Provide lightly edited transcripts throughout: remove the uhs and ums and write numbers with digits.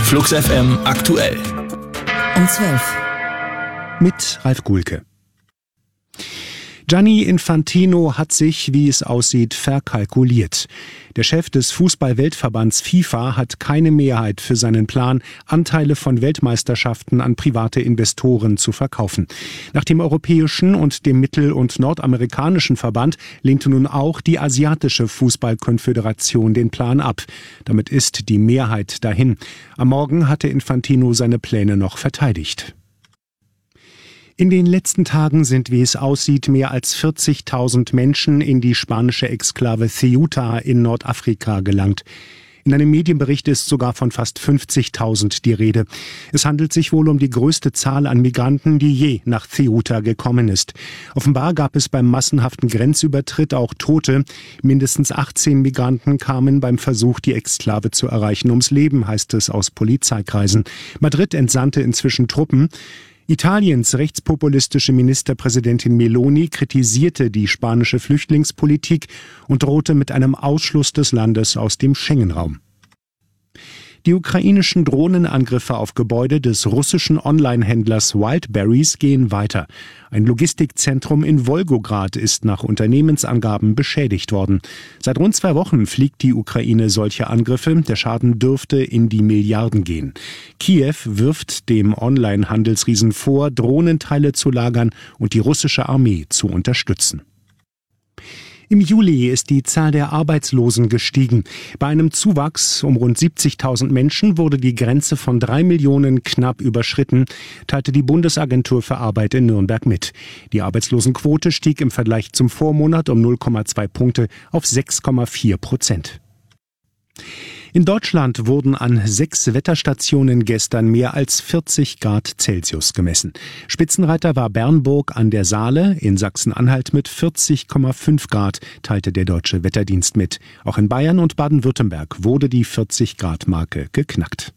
Flux FM aktuell. Um 12. Mit Ralf Guhlke. Gianni Infantino hat sich, wie es aussieht, verkalkuliert. Der Chef des Fußball-Weltverbands FIFA hat keine Mehrheit für seinen Plan, Anteile von Weltmeisterschaften an private Investoren zu verkaufen. Nach dem europäischen und dem mittel- und nordamerikanischen Verband lehnte nun auch die asiatische Fußballkonföderation den Plan ab. Damit ist die Mehrheit dahin. Am Morgen hatte Infantino seine Pläne noch verteidigt. In den letzten Tagen sind, wie es aussieht, mehr als 40.000 Menschen in die spanische Exklave Ceuta in Nordafrika gelangt. In einem Medienbericht ist sogar von fast 50.000 die Rede. Es handelt sich wohl um die größte Zahl an Migranten, die je nach Ceuta gekommen ist. Offenbar gab es beim massenhaften Grenzübertritt auch Tote. Mindestens 18 Migranten kamen beim Versuch, die Exklave zu erreichen, ums Leben, heißt es aus Polizeikreisen. Madrid entsandte inzwischen Truppen. Italiens rechtspopulistische Ministerpräsidentin Meloni kritisierte die spanische Flüchtlingspolitik und drohte mit einem Ausschluss des Landes aus dem Schengen-Raum. Die ukrainischen Drohnenangriffe auf Gebäude des russischen Online-Händlers Wildberries gehen weiter. Ein Logistikzentrum in Wolgograd ist nach Unternehmensangaben beschädigt worden. Seit rund 2 Wochen fliegt die Ukraine solche Angriffe. Der Schaden dürfte in die Milliarden gehen. Kiew wirft dem Online-Handelsriesen vor, Drohnenteile zu lagern und die russische Armee zu unterstützen. Im Juli ist die Zahl der Arbeitslosen gestiegen. Bei einem Zuwachs um rund 70.000 Menschen wurde die Grenze von 3 Millionen knapp überschritten, teilte die Bundesagentur für Arbeit in Nürnberg mit. Die Arbeitslosenquote stieg im Vergleich zum Vormonat um 0,2 Punkte auf 6,4%. In Deutschland wurden an 6 Wetterstationen gestern mehr als 40 Grad Celsius gemessen. Spitzenreiter war Bernburg an der Saale, in Sachsen-Anhalt mit 40,5 Grad, teilte der Deutsche Wetterdienst mit. Auch in Bayern und Baden-Württemberg wurde die 40-Grad-Marke geknackt.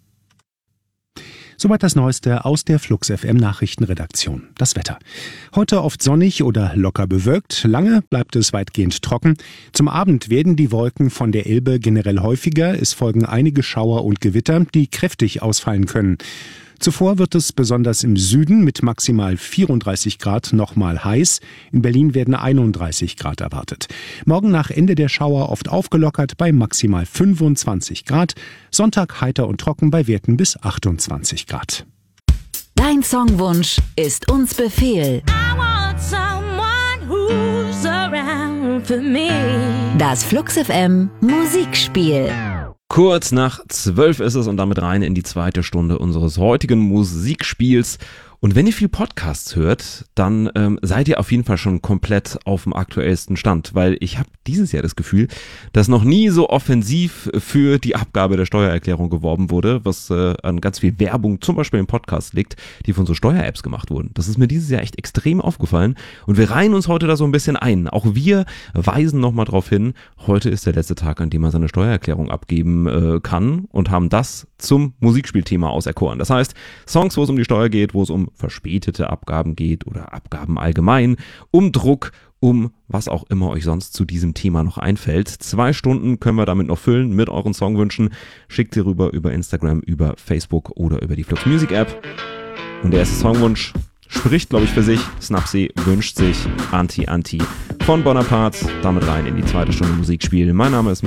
Soweit das Neueste aus der Flux FM Nachrichtenredaktion. Das Wetter. Heute oft sonnig oder locker bewölkt. Lange bleibt es weitgehend trocken. Zum Abend werden die Wolken von der Elbe generell häufiger. Es folgen einige Schauer und Gewitter, die kräftig ausfallen können. Zuvor wird es besonders im Süden mit maximal 34 Grad nochmal heiß. In Berlin werden 31 Grad erwartet. Morgen nach Ende der Schauer oft aufgelockert bei maximal 25 Grad. Sonntag heiter und trocken bei Werten bis 28 Grad. Dein Songwunsch ist uns Befehl. Das Flux FM Musikspiel. Kurz nach 12 ist es und damit rein in die zweite Stunde unseres heutigen Musikspiels. Und wenn ihr viel Podcasts hört, dann seid ihr auf jeden Fall schon komplett auf dem aktuellsten Stand, weil ich habe dieses Jahr das Gefühl, dass noch nie so offensiv für die Abgabe der Steuererklärung geworben wurde, was an ganz viel Werbung zum Beispiel im Podcast liegt, die von so Steuer-Apps gemacht wurden. Das ist mir dieses Jahr echt extrem aufgefallen und wir reihen uns heute da so ein bisschen ein. Auch wir weisen nochmal drauf hin, heute ist der letzte Tag, an dem man seine Steuererklärung abgeben kann und haben das zum Musikspielthema auserkoren. Das heißt, Songs, wo es um die Steuer geht, wo es um verspätete Abgaben geht oder Abgaben allgemein, um Druck, um was auch immer euch sonst zu diesem Thema noch einfällt. 2 Stunden können wir damit noch füllen mit euren Songwünschen. Schickt sie rüber über Instagram, über Facebook oder über die Flux Music App. Und der erste Songwunsch spricht, glaube ich, für sich. Snapsy wünscht sich Anti-Anti von Bonaparte. Damit rein in die zweite Stunde Musikspiel. Mein Name ist